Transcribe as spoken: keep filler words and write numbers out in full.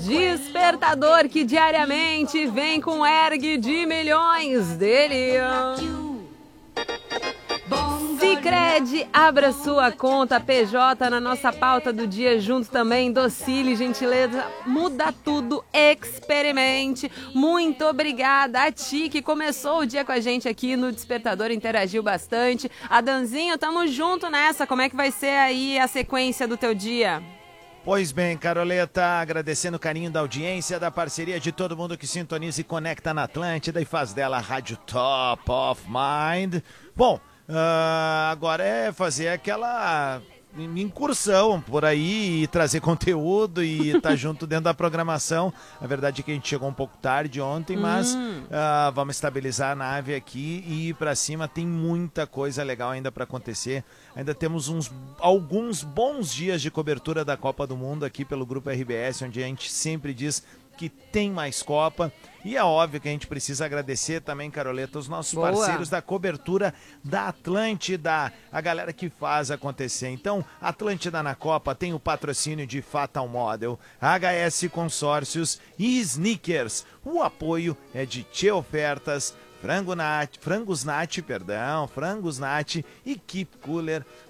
Despertador que diariamente vem com ergue de milhões dele. Sicredi, abra sua conta P J na nossa pauta do dia, junto também Docile, gentileza, muda tudo, experimente. Muito obrigada a ti que começou o dia com a gente aqui no Despertador, interagiu bastante. Adanzinho, tamo junto nessa, como é que vai ser aí a sequência do teu dia? Pois bem, Caroleta, agradecendo o carinho da audiência, da parceria de todo mundo que sintoniza e conecta na Atlântida e faz dela a Rádio Top of Mind. Bom, Uh, agora é fazer aquela incursão por aí e trazer conteúdo e estar tá junto dentro da programação. A verdade é que a gente chegou um pouco tarde ontem, mas hum. uh, vamos estabilizar a nave aqui e ir para cima. Tem muita coisa legal ainda para acontecer. Ainda temos uns, alguns bons dias de cobertura da Copa do Mundo aqui pelo Grupo R B S, onde a gente sempre diz que tem mais Copa. E é óbvio que a gente precisa agradecer também, Caroleta, os nossos Boa. parceiros da cobertura da Atlântida, a galera que faz acontecer. Então, Atlântida na Copa tem o patrocínio de Fatal Model, H S Consórcios e Sneakers. O apoio é de Tchê Ofertas, Frango Nat, Frangos Nat, perdão, Frangos Nat e Keep Cooler